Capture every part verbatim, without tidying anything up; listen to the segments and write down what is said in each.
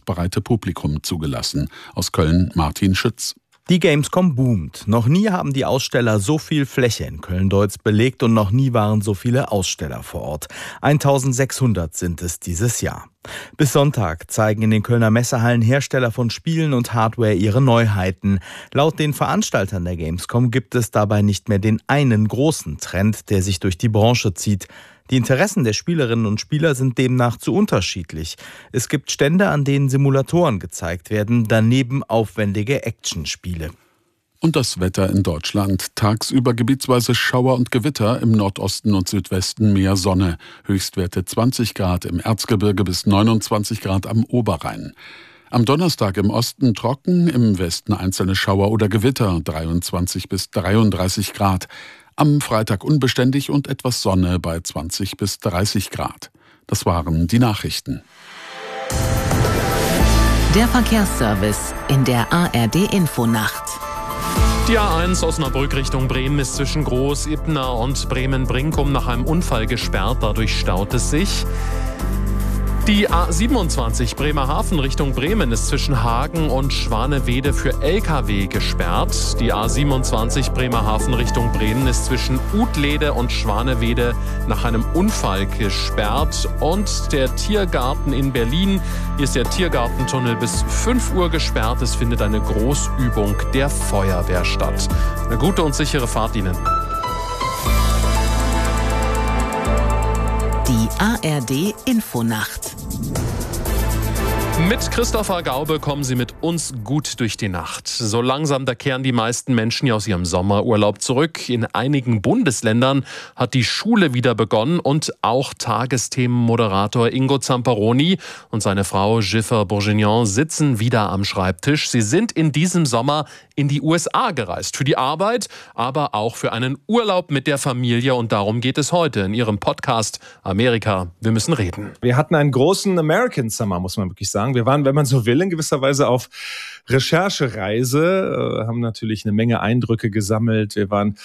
breite Publikum zugelassen. Aus Köln Martin Schütz. Die Gamescom boomt. Noch nie haben die Aussteller so viel Fläche in Köln-Deutz belegt und noch nie waren so viele Aussteller vor Ort. eintausendsechshundert sind es dieses Jahr. Bis Sonntag zeigen in den Kölner Messehallen Hersteller von Spielen und Hardware ihre Neuheiten. Laut den Veranstaltern der Gamescom gibt es dabei nicht mehr den einen großen Trend, der sich durch die Branche zieht. Die Interessen der Spielerinnen und Spieler sind demnach zu unterschiedlich. Es gibt Stände, an denen Simulatoren gezeigt werden, daneben aufwendige Actionspiele. Und das Wetter in Deutschland. Tagsüber gebietsweise Schauer und Gewitter, im Nordosten und Südwesten mehr Sonne. Höchstwerte zwanzig Grad im Erzgebirge bis neunundzwanzig Grad am Oberrhein. Am Donnerstag im Osten trocken, im Westen einzelne Schauer oder Gewitter, dreiundzwanzig bis dreiunddreißig Grad. Am Freitag unbeständig und etwas Sonne bei zwanzig bis dreißig Grad. Das waren die Nachrichten. Der Verkehrsservice in der A R D-Infonacht. Die A eins Osnabrück Richtung Bremen ist zwischen Groß-Ipna und Bremen-Brinkum nach einem Unfall gesperrt. Dadurch staut es sich. Die A siebenundzwanzig Bremerhaven Richtung Bremen ist zwischen Hagen und Schwanewede für L K W gesperrt. Die A siebenundzwanzig Bremerhaven Richtung Bremen ist zwischen Utlede und Schwanewede nach einem Unfall gesperrt. Und der Tiergarten in Berlin, hier ist der Tiergartentunnel bis fünf Uhr gesperrt. Es findet eine Großübung der Feuerwehr statt. Eine gute und sichere Fahrt Ihnen. Die A R D-Infonacht. Mit Christopher Gaube kommen Sie mit uns gut durch die Nacht. So langsam, da kehren die meisten Menschen ja aus ihrem Sommerurlaub zurück. In einigen Bundesländern hat die Schule wieder begonnen und auch Tagesthemenmoderator Ingo Zamperoni und seine Frau Giffer Bourguignon sitzen wieder am Schreibtisch. Sie sind in diesem Sommer in die U S A gereist, für die Arbeit, aber auch für einen Urlaub mit der Familie. Und darum geht es heute in Ihrem Podcast Amerika, wir müssen reden. Wir hatten einen großen American Summer, muss man wirklich sagen. Wir waren, wenn man so will, in gewisser Weise auf Recherchereise, äh, haben natürlich eine Menge Eindrücke gesammelt. Wir waren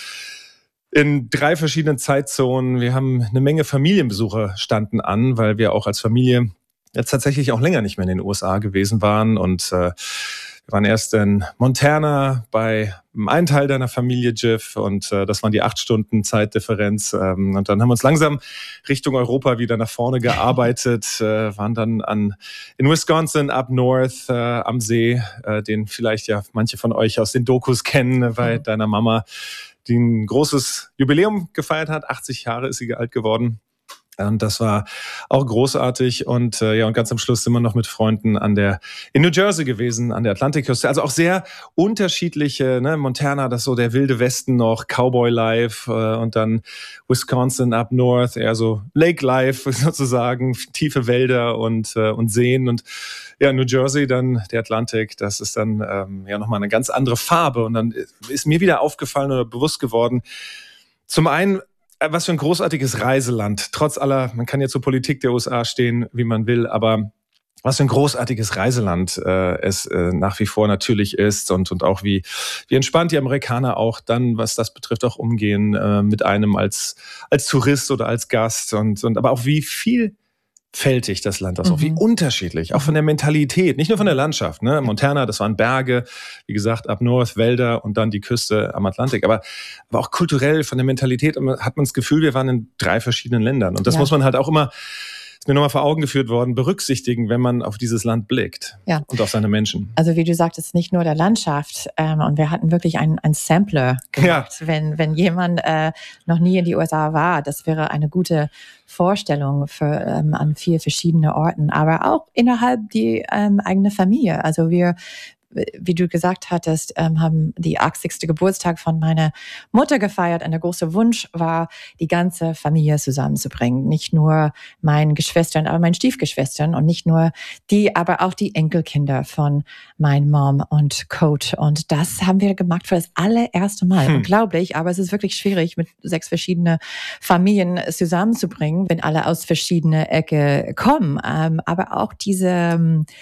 in drei verschiedenen Zeitzonen. Wir haben eine Menge Familienbesucher standen an, weil wir auch als Familie jetzt tatsächlich auch länger nicht mehr in den U S A gewesen waren. Und äh, wir waren erst in Montana bei einem Teil deiner Familie, Jiff, und äh, das waren die acht Stunden Zeitdifferenz. Ähm, und dann haben wir uns langsam Richtung Europa wieder nach vorne gearbeitet, äh, waren dann an in Wisconsin, up north, äh, am See, äh, den vielleicht ja manche von euch aus den Dokus kennen, bei mhm. deiner Mama, die ein großes Jubiläum gefeiert hat. achtzig Jahre ist sie alt geworden. Und das war auch großartig. Und äh, ja, und ganz am Schluss sind wir noch mit Freunden an der in New Jersey gewesen, an der Atlantikküste. Also auch sehr unterschiedliche, ne, Montana, das ist so der wilde Westen noch, Cowboy Life, äh, und dann Wisconsin up north, eher so Lake Life sozusagen, tiefe Wälder und äh, und Seen. Und ja, New Jersey dann der Atlantik, das ist dann ähm, ja nochmal eine ganz andere Farbe. Und dann ist mir wieder aufgefallen oder bewusst geworden, zum einen, was für ein großartiges Reiseland. Trotz aller, man kann ja zur Politik der U S A stehen, wie man will, aber was für ein großartiges Reiseland äh, es äh, nach wie vor natürlich ist und und auch wie wie entspannt die Amerikaner auch dann, was das betrifft, auch umgehen äh, mit einem als als Tourist oder als Gast und und aber auch wie viel fältig das Land aus, mhm. auch wie unterschiedlich, auch von der Mentalität, nicht nur von der Landschaft, ne? Montana, das waren Berge, wie gesagt, up north, Wälder und dann die Küste am Atlantik, aber, aber auch kulturell von der Mentalität hat man das Gefühl, wir waren in drei verschiedenen Ländern und das ja. muss man halt auch immer, ist mir nochmal vor Augen geführt worden, berücksichtigen, wenn man auf dieses Land blickt ja. und auf seine Menschen. Also wie du sagtest, nicht nur der Landschaft ähm, und wir hatten wirklich einen, einen Sampler gemacht, ja. wenn, wenn jemand äh, noch nie in die U S A war, das wäre eine gute Vorstellung für ähm, an vier verschiedene Orten, aber auch innerhalb die ähm, eigene Familie. Also wir, wie du gesagt hattest, ähm, haben die achtzigsten Geburtstag von meiner Mutter gefeiert und der große Wunsch war, die ganze Familie zusammenzubringen. Nicht nur meinen Geschwistern, aber meinen Stiefgeschwistern und nicht nur die, aber auch die Enkelkinder von meinen Mom und Coach. Und das haben wir gemacht für das allererste Mal. Hm. Unglaublich, aber es ist wirklich schwierig, mit sechs verschiedenen Familien zusammenzubringen, wenn alle aus verschiedenen Ecken kommen. Ähm, aber auch diese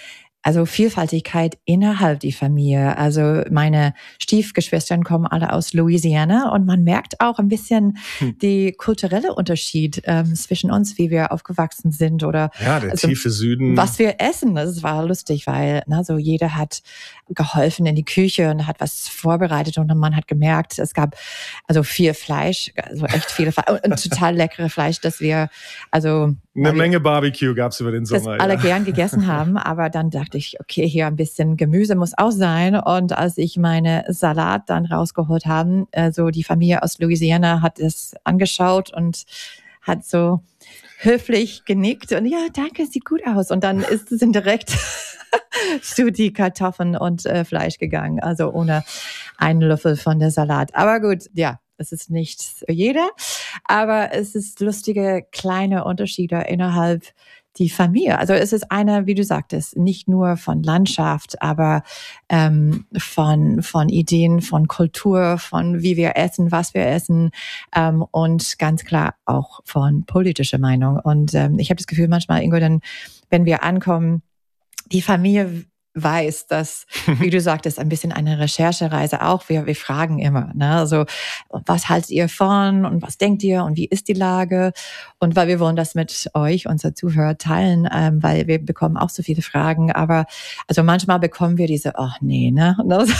also Vielfaltigkeit innerhalb der Familie. Also meine Stiefgeschwistern kommen alle aus Louisiana und man merkt auch ein bisschen hm. die kulturelle Unterschied ähm, zwischen uns, wie wir aufgewachsen sind oder ja, der also, tiefe Süden. Was wir essen. Das war lustig, weil na, so jeder hat geholfen in die Küche und hat was vorbereitet und man hat gemerkt, es gab also viel Fleisch, also echt viele Fleisch und total leckere Fleisch, dass wir also eine Menge Barbecue gab's über den Sommer. Das alle ja. gern gegessen haben, aber dann dachte ich, okay, hier ein bisschen Gemüse muss auch sein. Und als ich meine Salat dann rausgeholt habe, also die Familie aus Louisiana hat es angeschaut und hat so höflich genickt und ja, danke, sieht gut aus. Und dann ist es direkt zu die Kartoffeln und äh, Fleisch gegangen, also ohne einen Löffel von der Salat. Aber gut, ja. Es ist nicht jeder, aber es ist lustige kleine Unterschiede innerhalb die Familie. Also es ist eine, wie du sagtest, nicht nur von Landschaft, aber ähm, von von Ideen, von Kultur, von wie wir essen, was wir essen ähm, und ganz klar auch von politischer Meinung. Und ähm, ich habe das Gefühl manchmal, Ingo, dann, wenn wir ankommen, die Familie weiß, dass, wie du sagtest, ein bisschen eine Recherchereise auch. Wir, wir fragen immer, ne, also was haltet ihr von und was denkt ihr und wie ist die Lage? Und weil wir wollen das mit euch, unser Zuhörer, teilen, ähm, weil wir bekommen auch so viele Fragen. Aber also manchmal bekommen wir diese, ach nee, ne,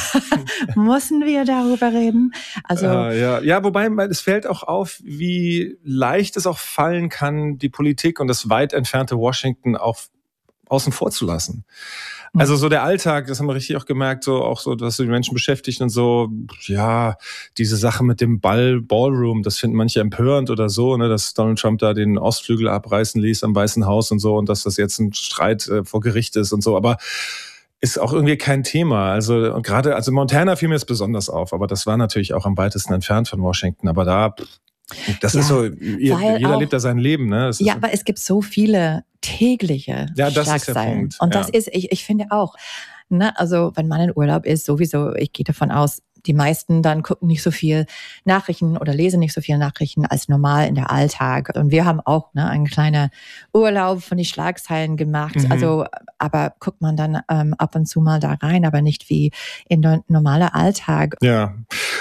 müssen wir darüber reden? Also äh, ja, ja, wobei es fällt auch auf, wie leicht es auch fallen kann, die Politik und das weit entfernte Washington auch außen vor zu lassen. Also so der Alltag, das haben wir richtig auch gemerkt, so auch so, was so die Menschen beschäftigt und so, ja, diese Sache mit dem Ball, Ballroom, das finden manche empörend oder so, ne, dass Donald Trump da den Ostflügel abreißen ließ am Weißen Haus und so und dass das jetzt ein Streit äh, vor Gericht ist und so, aber ist auch irgendwie kein Thema. Also und gerade, also Montana fiel mir jetzt besonders auf, aber das war natürlich auch am weitesten entfernt von Washington, aber da das ja, ist so, jeder auch, lebt da sein Leben, ne? Das ja, so. Aber es gibt so viele tägliche ja, das ist der Punkt. Und ja. das ist, ich, ich finde auch, ne, also wenn man in Urlaub ist, sowieso, ich gehe davon aus, die meisten dann gucken nicht so viel Nachrichten oder lesen nicht so viel Nachrichten als normal in der Alltag. Und wir haben auch ne, einen kleinen Urlaub von den Schlagzeilen gemacht. Mhm. Also, aber guckt man dann ähm, ab und zu mal da rein, aber nicht wie in der normale Alltag. Ja.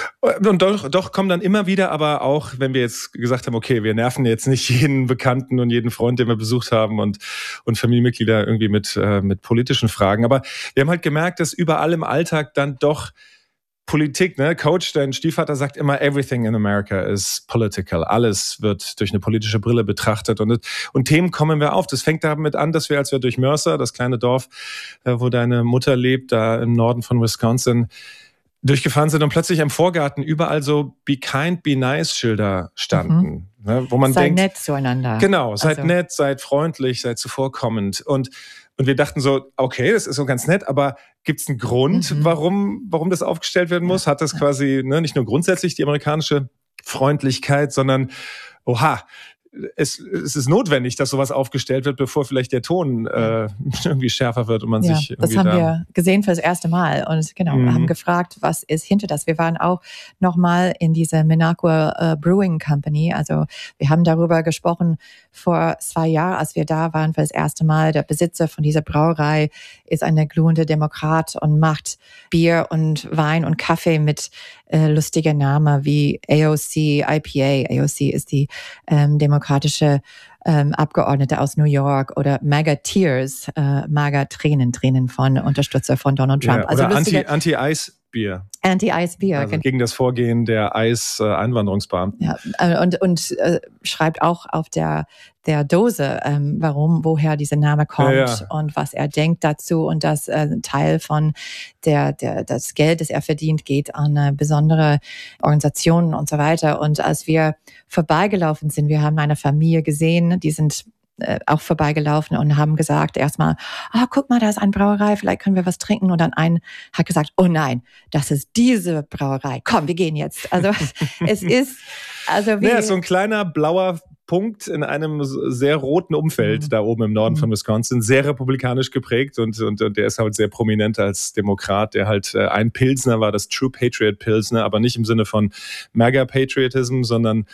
Und doch, doch kommen dann immer wieder, aber auch, wenn wir jetzt gesagt haben, okay, wir nerven jetzt nicht jeden Bekannten und jeden Freund, den wir besucht haben und, und Familienmitglieder irgendwie mit, äh, mit politischen Fragen. Aber wir haben halt gemerkt, dass überall im Alltag dann doch Politik, ne? Coach, dein Stiefvater sagt immer, everything in America is political. Alles wird durch eine politische Brille betrachtet und, und Themen kommen wir auf. Das fängt damit an, dass wir, als wir durch Mercer, das kleine Dorf, wo deine Mutter lebt, da im Norden von Wisconsin, durchgefahren sind und plötzlich im Vorgarten überall so Be Kind, Be Nice Schilder standen. Mhm. Ne? Wo man seid denkt, nett zueinander. Genau, seid also. nett, seid freundlich, seid zuvorkommend. Und Und wir dachten so, okay, das ist so ganz nett, aber gibt es einen Grund, mhm. warum, warum das aufgestellt werden muss? Hat das quasi ne, nicht nur grundsätzlich die amerikanische Freundlichkeit, sondern, oha, es, es ist notwendig, dass sowas aufgestellt wird, bevor vielleicht der Ton äh, irgendwie schärfer wird und man ja, sich irgendwie das haben da wir gesehen für das erste Mal und genau, mhm. haben gefragt, was ist hinter das. Wir waren auch nochmal in dieser Minocqua uh, Brewing Company, also wir haben darüber gesprochen vor zwei Jahren, als wir da waren für das erste Mal. Der Besitzer von dieser Brauerei ist eine glühende Demokrat und macht Bier und Wein und Kaffee mit äh, lustiger Namen wie A O C, I P A. A O C ist die ähm, demokratische ähm, Abgeordnete aus New York oder MAGA Tears, äh, MAGA Tränen, Tränen von Unterstützer von Donald Trump. Ja, oder also Anti, Anti-Eis-Bier. Anti-Eis-Bier. Also gegen das Vorgehen der Eis-Einwanderungsbeamten. Ja, und, und äh, schreibt auch auf der, der Dose, ähm, warum, woher dieser Name kommt ja, ja. und was er denkt dazu und dass äh, ein Teil von der, der, das Geld, das er verdient, geht an äh, besondere Organisationen und so weiter. Und als wir vorbeigelaufen sind, wir haben eine Familie gesehen, die sind auch vorbeigelaufen und haben gesagt erstmal, ah, oh, guck mal, da ist eine Brauerei, vielleicht können wir was trinken. Und dann ein hat gesagt, oh nein, das ist diese Brauerei. Komm, wir gehen jetzt. Also es ist, also wie... Ja, so ein kleiner blauer Punkt in einem sehr roten Umfeld mhm. da oben im Norden mhm. von Wisconsin, sehr republikanisch geprägt und, und, und der ist halt sehr prominent als Demokrat, der halt äh, ein Pilsner war, das True Patriot Pilsner, aber nicht im Sinne von MAGA Patriotism, sondern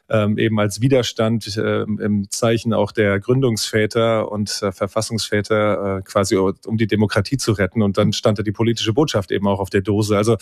ähm, eben als Widerstand äh, im Zeichen auch der Gründungsväter und äh, Verfassungsväter äh, quasi um die Demokratie zu retten. Und dann stand da die politische Botschaft eben auch auf der Dose. Also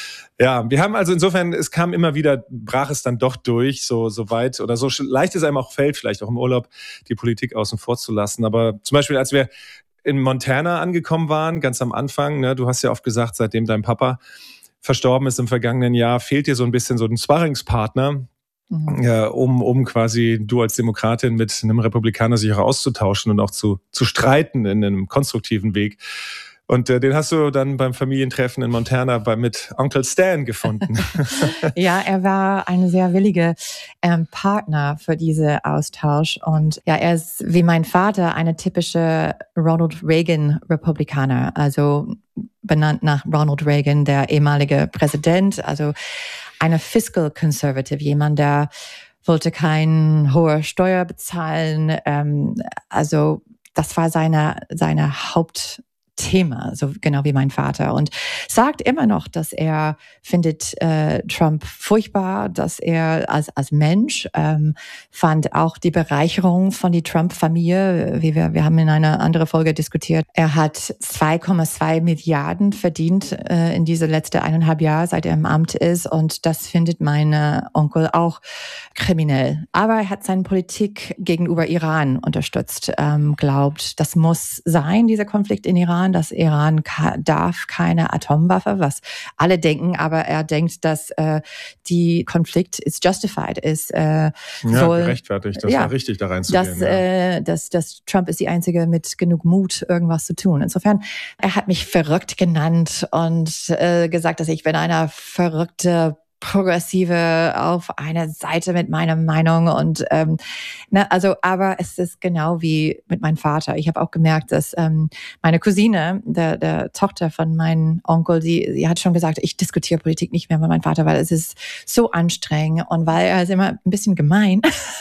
ja, wir haben also insofern, es kam immer wieder, brach es dann doch durch, so, so weit oder so leicht es einem auch fällt, vielleicht auch im Urlaub, die Politik außen vor zu lassen. Aber zum Beispiel, als wir in Montana angekommen waren, ganz am Anfang, ne, du hast ja oft gesagt, seitdem dein Papa verstorben ist im vergangenen Jahr, fehlt dir so ein bisschen so ein Sparringspartner, mhm. äh, um, um quasi du als Demokratin mit einem Republikaner sich auch auszutauschen und auch zu, zu streiten in einem konstruktiven Weg. Und äh, den hast du dann beim Familientreffen in Montana bei, mit Onkel Stan gefunden. Ja, er war ein sehr williger ähm, Partner für diesen Austausch. Und ja, er ist wie mein Vater eine typische Ronald Reagan Republikaner, also benannt nach Ronald Reagan, der ehemalige Präsident, also eine Fiscal Conservative, jemand, der wollte keine hohe Steuer bezahlen. Ähm, also das war seine, seine Haupt Thema, so genau wie mein Vater, und sagt immer noch, dass er findet äh, Trump furchtbar, dass er als als Mensch ähm, fand auch die Bereicherung von die Trump-Familie, wie wir wir haben in einer anderen Folge diskutiert. Er hat zwei Komma zwei Milliarden verdient äh, in diese letzte eineinhalb Jahre, seit er im Amt ist, und das findet mein äh, Onkel auch kriminell. Aber er hat seine Politik gegenüber Iran unterstützt, ähm, glaubt, das muss sein, dieser Konflikt in Iran. Dass Iran ka- darf keine Atomwaffe, was alle denken, aber er denkt, dass äh, die Konflikt ist justified, ist äh, ja, soll, gerechtfertigt, das ja, war richtig da reinzugehen. Dass, ja. äh, dass, dass Trump ist die Einzige mit genug Mut, irgendwas zu tun. Insofern, er hat mich verrückt genannt und äh, gesagt, dass ich bin eine verrückte Progressive auf einer Seite mit meiner Meinung und ähm, ne, also, aber es ist genau wie mit meinem Vater. Ich habe auch gemerkt, dass ähm, meine Cousine, der, der Tochter von meinem Onkel, sie, sie hat schon gesagt, ich diskutiere Politik nicht mehr mit meinem Vater, weil es ist so anstrengend und weil er ist immer ein bisschen gemein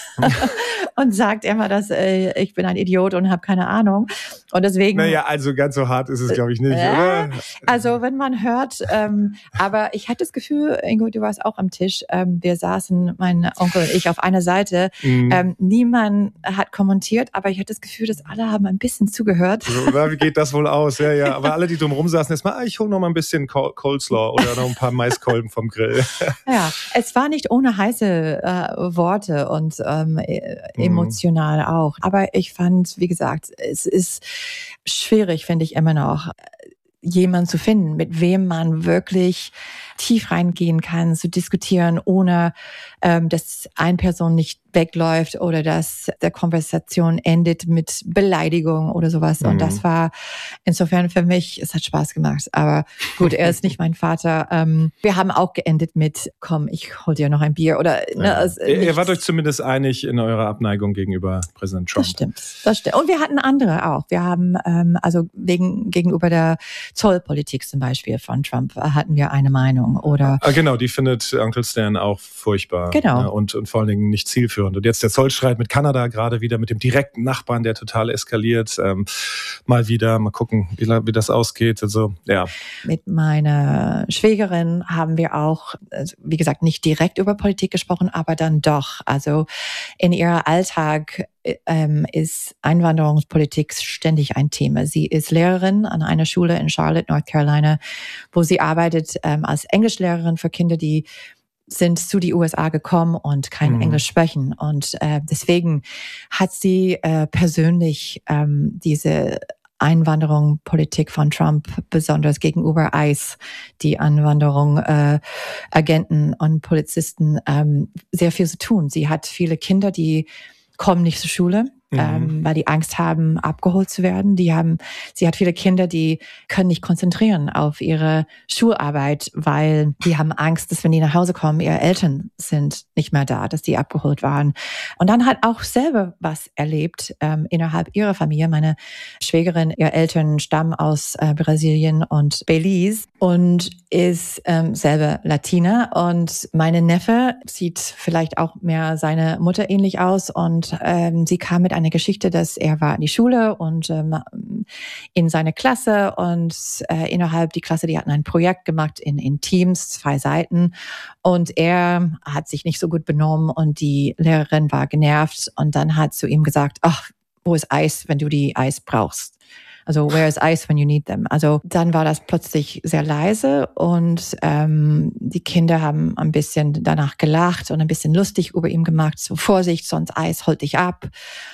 und sagt immer, dass äh, ich bin ein Idiot und habe keine Ahnung und deswegen. Naja, also ganz so hart ist es, glaube ich, nicht, äh, oder? Also wenn man hört, ähm, aber ich hatte das Gefühl, Ingo, du warst auch am Tisch. Ähm, wir saßen, mein Onkel und ich, auf einer Seite. Mhm. Ähm, niemand hat kommentiert, aber ich hatte das Gefühl, dass alle haben ein bisschen zugehört. So, oder wie geht das wohl aus? Ja, ja. Aber alle, die drumherum saßen, erstmal, ah, ich hole noch mal ein bisschen Coleslaw oder noch ein paar Maiskolben vom Grill. Ja, es war nicht ohne heiße äh, Worte und ähm, emotional mhm. auch. Aber ich fand, wie gesagt, es ist schwierig, finde ich immer noch, jemanden zu finden, mit wem man wirklich tief reingehen kann, zu diskutieren, ohne ähm, dass eine Person nicht wegläuft oder dass der Konversation endet mit Beleidigung oder sowas. Mhm. Und das war insofern für mich, es hat Spaß gemacht. Aber gut, er ist nicht mein Vater. Ähm, wir haben auch geendet mit, komm, ich hol dir noch ein Bier. Oder ne, ja. also, Ihr wart euch zumindest einig in eurer Abneigung gegenüber Präsident Trump. Das stimmt, das stimmt. Und wir hatten andere auch. Wir haben, ähm, also wegen gegenüber der Zollpolitik zum Beispiel von Trump hatten wir eine Meinung. Oder ah, genau, die findet Onkel Stan auch furchtbar. Genau. Ja, und, und vor allen Dingen nicht zielführend. Und jetzt der Zollstreit mit Kanada, gerade wieder mit dem direkten Nachbarn, der total eskaliert. Ähm, mal wieder, mal gucken, wie, wie das ausgeht. Also, ja. Mit meiner Schwägerin haben wir auch, also, wie gesagt, nicht direkt über Politik gesprochen, aber dann doch. Also in ihrem Alltag ähm, ist Einwanderungspolitik ständig ein Thema. Sie ist Lehrerin an einer Schule in Charlotte, North Carolina, wo sie arbeitet ähm, als Englischlehrerin für Kinder, die sind zu die U S A gekommen und kein mhm. Englisch sprechen. Und äh, deswegen hat sie äh, persönlich ähm, diese Einwanderung, Politik von Trump, besonders gegenüber ICE, die Anwanderung, äh, Agenten und Polizisten, ähm, sehr viel zu tun. Sie hat viele Kinder, die kommen nicht zur Schule, mhm. ähm, weil die Angst haben, abgeholt zu werden. Die haben, sie hat viele Kinder, die können nicht konzentrieren auf ihre Schularbeit, weil die haben Angst, dass wenn die nach Hause kommen, ihre Eltern sind nicht mehr da, dass die abgeholt waren. Und dann hat auch selber was erlebt ähm, innerhalb ihrer Familie. Meine Schwägerin, ihre Eltern stammen aus äh, Brasilien und Belize und ist ähm, selber Latina. Und meine Neffe sieht vielleicht auch mehr seine Mutter ähnlich aus und ähm, sie kam mit einer eine Geschichte, dass er war in die Schule und ähm, in seine Klasse und äh, innerhalb die Klasse, die hatten ein Projekt gemacht in, in Teams, zwei Seiten und er hat sich nicht so gut benommen und die Lehrerin war genervt und dann hat zu ihm gesagt, ach, wo ist Eis, wenn du die Eis brauchst? Also where is ice when you need them? Also dann war das plötzlich sehr leise und ähm, die Kinder haben ein bisschen danach gelacht und ein bisschen lustig über ihn gemacht. So Vorsicht, sonst Eis holt dich ab.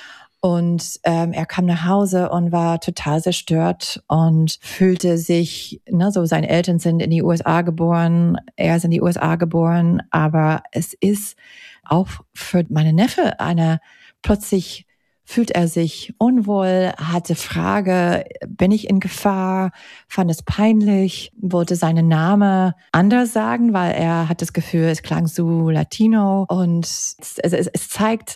Und ähm, er kam nach Hause und war total zerstört und fühlte sich, ne, so seine Eltern sind in die U S A geboren, er ist in die U S A geboren, aber es ist auch für meine Neffe eine plötzlich fühlt er sich unwohl, hatte Frage, bin ich in Gefahr, fand es peinlich, wollte seinen Namen anders sagen, weil er hat das Gefühl, es klang so Latino und es, es, es zeigt,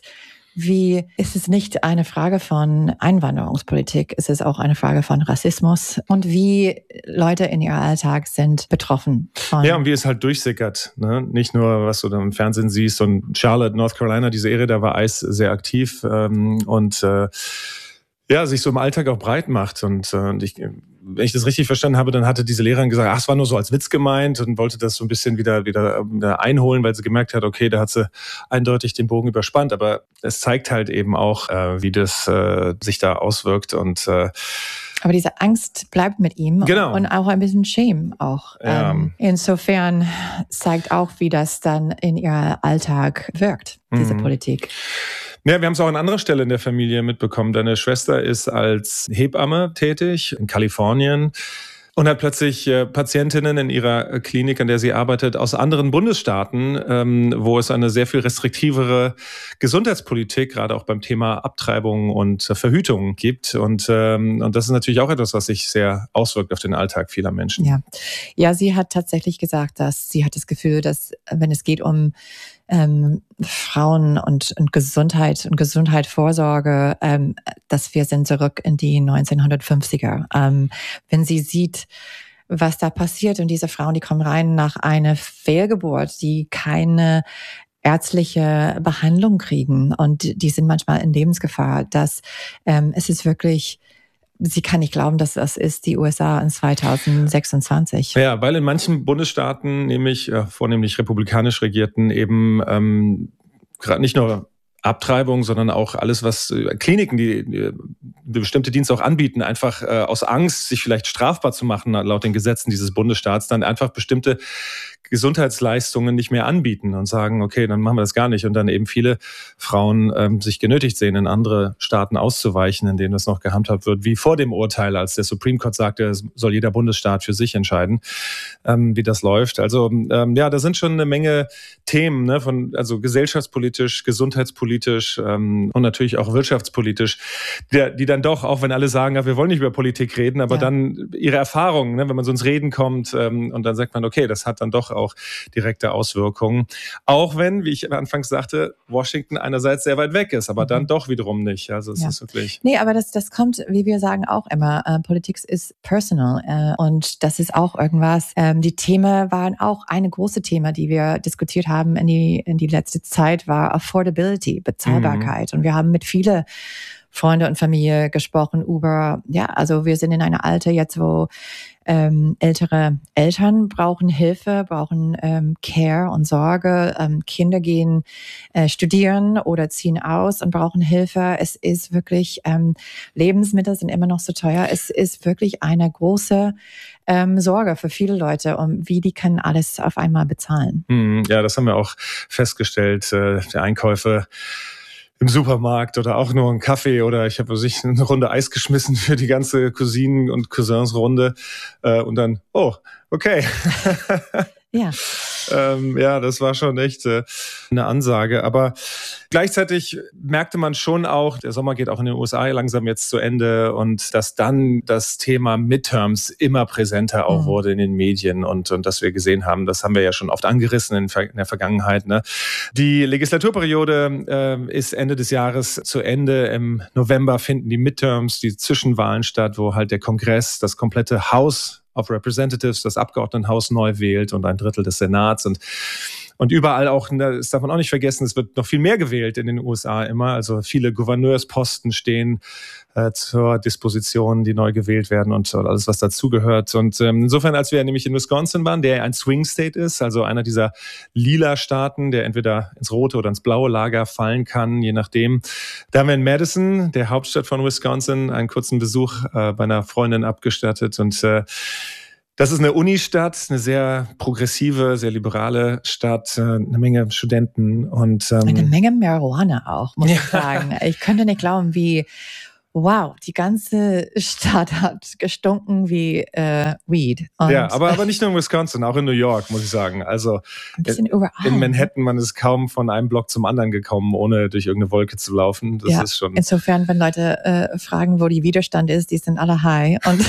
wie es ist nicht eine Frage von Einwanderungspolitik, es ist auch eine Frage von Rassismus und wie Leute in ihrem Alltag sind betroffen von. Ja, und wie es halt durchsickert, ne? Nicht nur, was du da im Fernsehen siehst, und Charlotte, North Carolina, diese Area, da war Ice sehr aktiv ähm, und äh, ja, sich so im Alltag auch breit macht und, äh, und ich wenn ich das richtig verstanden habe, dann hatte diese Lehrerin gesagt, ach, es war nur so als Witz gemeint und wollte das so ein bisschen wieder, wieder, wieder einholen, weil sie gemerkt hat, okay, da hat sie eindeutig den Bogen überspannt. Aber es zeigt halt eben auch, äh, wie das äh, sich da auswirkt und äh, aber diese Angst bleibt mit ihm genau. Und auch ein bisschen Shame auch. Ja. Ähm, insofern zeigt auch, wie das dann in ihr Alltag wirkt, diese mhm. Politik. Ja, wir haben es auch an anderer Stelle in der Familie mitbekommen. Deine Schwester ist als Hebamme tätig in Kalifornien und hat plötzlich äh, Patientinnen in ihrer Klinik, an der sie arbeitet, aus anderen Bundesstaaten, ähm, wo es eine sehr viel restriktivere Gesundheitspolitik, gerade auch beim Thema Abtreibung und äh, Verhütung gibt. Und, ähm, und das ist natürlich auch etwas, was sich sehr auswirkt auf den Alltag vieler Menschen. Ja, ja, sie hat tatsächlich gesagt, dass sie hat das Gefühl, dass wenn es geht um Ähm, Frauen und, und Gesundheit und Gesundheitsvorsorge, ähm, dass wir sind zurück in die neunzehnhundertfünfziger. Ähm, wenn sie sieht, was da passiert und diese Frauen, die kommen rein nach einer Fehlgeburt, die keine ärztliche Behandlung kriegen und die sind manchmal in Lebensgefahr, dass ähm, es ist wirklich Sie kann nicht glauben, dass das ist die U S A in zweitausendsechsundzwanzig. Ja, weil in manchen Bundesstaaten, nämlich äh, vornehmlich republikanisch regierten, eben ähm, gerade nicht nur Abtreibung, sondern auch alles, was äh, Kliniken, die, die bestimmte Dienste auch anbieten, einfach äh, aus Angst, sich vielleicht strafbar zu machen, laut den Gesetzen dieses Bundesstaats, dann einfach bestimmte Gesundheitsleistungen nicht mehr anbieten und sagen, okay, dann machen wir das gar nicht. Und dann eben viele Frauen ähm, sich genötigt sehen, in andere Staaten auszuweichen, in denen das noch gehandhabt wird, wie vor dem Urteil, als der Supreme Court sagte, es soll jeder Bundesstaat für sich entscheiden, ähm, wie das läuft. Also ähm, ja, da sind schon eine Menge Themen, ne, von also gesellschaftspolitisch, gesundheitspolitisch ähm, und natürlich auch wirtschaftspolitisch, die, die dann doch, auch wenn alle sagen, ja, wir wollen nicht über Politik reden, aber ja. dann ihre Erfahrungen, ne, wenn man so ins Reden kommt ähm, und dann sagt man, okay, das hat dann doch auch direkte Auswirkungen. Auch wenn, wie ich anfangs sagte, Washington einerseits sehr weit weg ist, aber mhm. dann doch wiederum nicht. Also es ja. ist wirklich... Nee, aber das, das kommt, wie wir sagen auch immer, äh, Politik ist personal äh, und das ist auch irgendwas. Ähm, die Themen waren auch eine große Thema, die wir diskutiert haben in die, in die letzte Zeit, war Affordability, Bezahlbarkeit. Mhm. Und wir haben mit vielen Freunde und Familie gesprochen über, ja, also wir sind in einem Alter jetzt, wo ähm, ältere Eltern brauchen Hilfe, brauchen ähm, Care und Sorge. Ähm, Kinder gehen äh, studieren oder ziehen aus und brauchen Hilfe. Es ist wirklich, ähm, Lebensmittel sind immer noch so teuer. Es ist wirklich eine große ähm, Sorge für viele Leute, um wie die können alles auf einmal bezahlen. Ja, das haben wir auch festgestellt. Äh, die Einkäufe im Supermarkt oder auch nur einen Kaffee oder ich habe sich eine Runde Eis geschmissen für die ganze Cousinen- und Cousinsrunde äh, und dann, oh, okay. Ja. ähm, ja, das war schon echt äh, eine Ansage. Aber gleichzeitig merkte man schon auch, der Sommer geht auch in den U S A langsam jetzt zu Ende und dass dann das Thema Midterms immer präsenter auch mhm. wurde in den Medien und, und dass wir gesehen haben, das haben wir ja schon oft angerissen in, in der Vergangenheit. Ne? Die Legislaturperiode äh, ist Ende des Jahres zu Ende. Im November finden die Midterms, die Zwischenwahlen statt, wo halt der Kongress, das komplette Haus of Representatives, das Abgeordnetenhaus neu wählt und ein Drittel des Senats. Und Und überall auch, das darf man auch nicht vergessen, es wird noch viel mehr gewählt in den U S A immer. Also viele Gouverneursposten stehen äh, zur Disposition, die neu gewählt werden und alles, was dazugehört. Und ähm, insofern, als wir nämlich in Wisconsin waren, der ein Swing State ist, also einer dieser lila Staaten, der entweder ins rote oder ins blaue Lager fallen kann, je nachdem. Da haben wir in Madison, der Hauptstadt von Wisconsin, einen kurzen Besuch äh, bei einer Freundin abgestattet. Und äh, das ist eine Unistadt, eine sehr progressive, sehr liberale Stadt, eine Menge Studenten und ähm, eine Menge Marihuana auch, muss ich sagen. Ich könnte nicht glauben, wie wow, die ganze Stadt hat gestunken wie äh, Weed. Und ja, aber, aber nicht nur in Wisconsin, auch in New York, muss ich sagen. Also ein bisschen überall. In Manhattan, man ist kaum von einem Block zum anderen gekommen, ohne durch irgendeine Wolke zu laufen. Das ja, ist schon. Insofern, wenn Leute äh, fragen, wo die Widerstand ist, die sind alle high. Und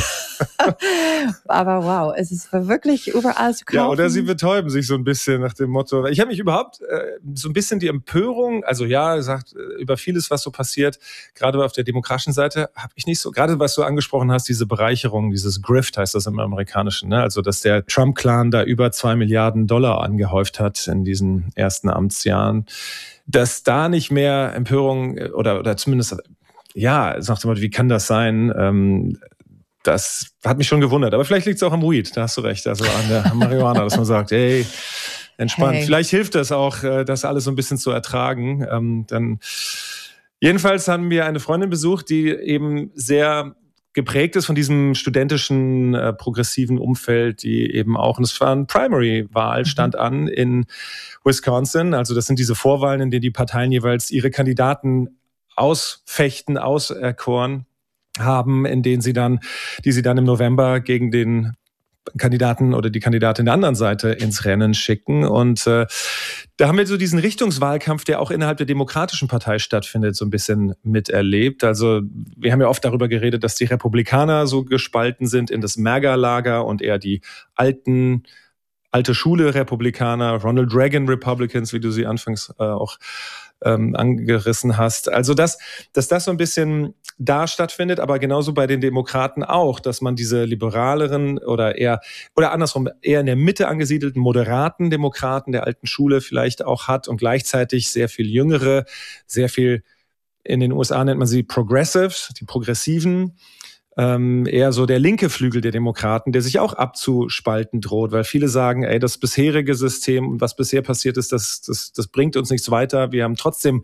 aber wow, es ist wirklich überall zu kaufen. Ja, oder sie betäuben sich so ein bisschen nach dem Motto. Ich habe mich überhaupt äh, so ein bisschen die Empörung, also ja, sagt über vieles, was so passiert, gerade auf der demokratischen Seite habe ich nicht so, gerade was du angesprochen hast, diese Bereicherung, dieses Grift heißt das im Amerikanischen, ne? Also dass der Trump-Clan da über zwei Milliarden Dollar angehäuft hat in diesen ersten Amtsjahren, dass da nicht mehr Empörung oder, oder zumindest, ja, sagt mal, wie kann das sein? Ähm, das hat mich schon gewundert, aber vielleicht liegt es auch am Weed, da hast du recht, also an der Marihuana, dass man sagt, hey, entspannt. Hey. Vielleicht hilft das auch, das alles so ein bisschen zu ertragen, ähm, dann jedenfalls haben wir eine Freundin besucht, die eben sehr geprägt ist von diesem studentischen, äh, progressiven Umfeld, die eben auch, und es war eine Primary-Wahl, stand an in Wisconsin. Also das sind diese Vorwahlen, in denen die Parteien jeweils ihre Kandidaten ausfechten, auserkoren haben, in denen sie dann, die sie dann im November gegen den Kandidaten oder die Kandidatin der anderen Seite ins Rennen schicken. Und äh, da haben wir so diesen Richtungswahlkampf, der auch innerhalb der Demokratischen Partei stattfindet, so ein bisschen miterlebt. Also wir haben ja oft darüber geredet, dass die Republikaner so gespalten sind in das MAGA-Lager und eher die alten, alte Schule-Republikaner, Ronald Reagan Republicans, wie du sie anfangs äh, auch ähm, angerissen hast. Also dass, dass das so ein bisschen da stattfindet, aber genauso bei den Demokraten auch, dass man diese liberaleren oder eher, oder andersrum, eher in der Mitte angesiedelten moderaten Demokraten der alten Schule vielleicht auch hat und gleichzeitig sehr viel jüngere, sehr viel, in den U S A nennt man sie Progressives, die Progressiven, ähm, eher so der linke Flügel der Demokraten, der sich auch abzuspalten droht, weil viele sagen, ey, das bisherige System und was bisher passiert ist, das, das, das bringt uns nichts weiter. Wir haben trotzdem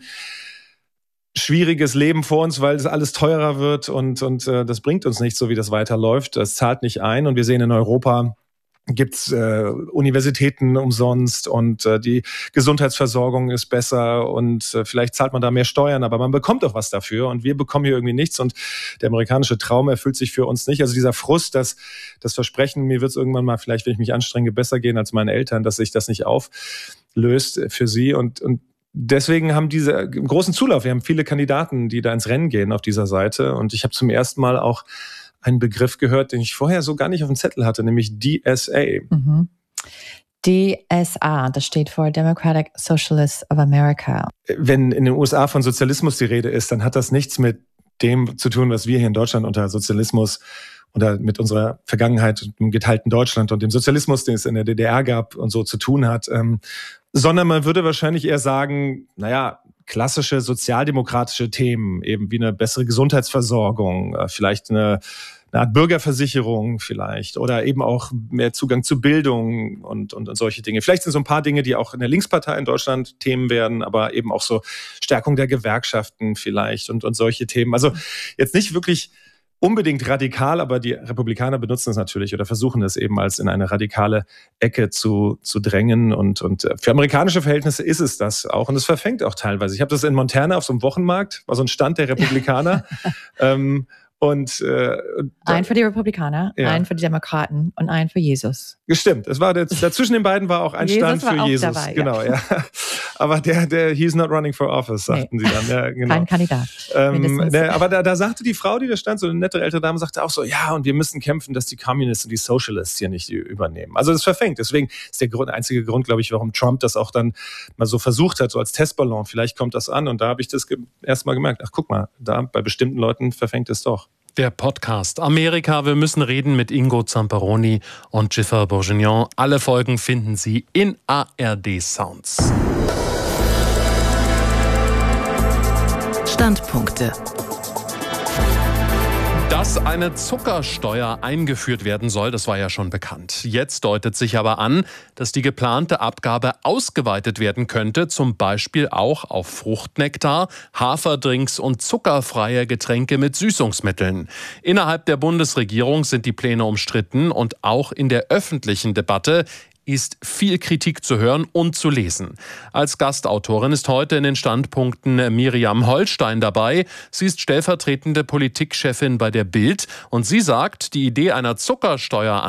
schwieriges Leben vor uns, weil es alles teurer wird und, und äh, das bringt uns nicht so, wie das weiterläuft. Das zahlt nicht ein und wir sehen in Europa, gibt's äh, Universitäten umsonst und äh, die Gesundheitsversorgung ist besser und äh, vielleicht zahlt man da mehr Steuern, aber man bekommt auch was dafür und wir bekommen hier irgendwie nichts und der amerikanische Traum erfüllt sich für uns nicht. Also dieser Frust, dass das Versprechen, mir wird es irgendwann mal vielleicht, wenn ich mich anstrenge, besser gehen als meine Eltern, dass sich das nicht auflöst für sie und, und deswegen haben diese einen großen Zulauf. Wir haben viele Kandidaten, die da ins Rennen gehen auf dieser Seite und ich habe zum ersten Mal auch einen Begriff gehört, den ich vorher so gar nicht auf dem Zettel hatte, nämlich D S A. Mhm. D S A, das steht für Democratic Socialists of America. Wenn in den U S A von Sozialismus die Rede ist, dann hat das nichts mit dem zu tun, was wir hier in Deutschland unter Sozialismus oder mit unserer Vergangenheit, dem geteilten Deutschland und dem Sozialismus, den es in der D D R gab und so zu tun hat, ähm, sondern man würde wahrscheinlich eher sagen, naja, klassische sozialdemokratische Themen, eben wie eine bessere Gesundheitsversorgung, vielleicht eine, eine Art Bürgerversicherung vielleicht oder eben auch mehr Zugang zu Bildung und, und, und solche Dinge. Vielleicht sind so ein paar Dinge, die auch in der Linkspartei in Deutschland Themen werden, aber eben auch so Stärkung der Gewerkschaften vielleicht und, und solche Themen. Also jetzt nicht wirklich unbedingt radikal, aber die Republikaner benutzen es natürlich oder versuchen es eben als in eine radikale Ecke zu, zu drängen. Und, und für amerikanische Verhältnisse ist es das auch. Und es verfängt auch teilweise. Ich habe das in Montana auf so einem Wochenmarkt, war so ein Stand der Republikaner. ähm, Und, äh, ein für die Republikaner, ja. Ein für die Demokraten und ein für Jesus. Stimmt, es war der, dazwischen den beiden war auch ein Jesus Stand für war auch Jesus. Dabei, genau, ja. ja. Aber der, der, he's not running for office, sagten nee. sie dann. Ja, genau. Kein Kandidat. Ähm, der, aber da, da sagte die Frau, die da stand, so eine nette ältere Dame, sagte auch so, ja, und wir müssen kämpfen, dass die Communists und die Socialists hier nicht übernehmen. Also das verfängt. Deswegen ist der Grund, einzige Grund, glaube ich, warum Trump das auch dann mal so versucht hat, so als Testballon. Vielleicht kommt das an. Und da habe ich das ge- erst mal gemerkt. Ach, guck mal, da bei bestimmten Leuten verfängt es doch. Der Podcast Amerika, wir müssen reden mit Ingo Zamperoni und Jennifer Bourguignon. Alle Folgen finden Sie in A R D Sounds. Standpunkte. Dass eine Zuckersteuer eingeführt werden soll, das war ja schon bekannt. Jetzt deutet sich aber an, dass die geplante Abgabe ausgeweitet werden könnte, zum Beispiel auch auf Fruchtnektar, Haferdrinks und zuckerfreie Getränke mit Süßungsmitteln. Innerhalb der Bundesregierung sind die Pläne umstritten und auch in der öffentlichen Debatte ist viel Kritik zu hören und zu lesen. Als Gastautorin ist heute in den Standpunkten Miriam Holstein dabei. Sie ist stellvertretende Politikchefin bei der Bild und sie sagt, die Idee einer Zuckersteuer